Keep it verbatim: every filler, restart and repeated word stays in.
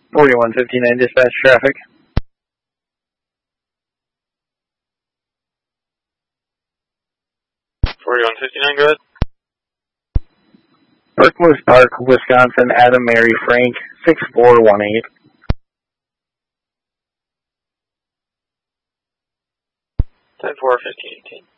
forty-one fifty-nine dispatch traffic. forty-one fifty-nine, go ahead. Berkmoose Park, Wisconsin, Adam Mary Frank, six four one eight. ten four fifteen eighteen.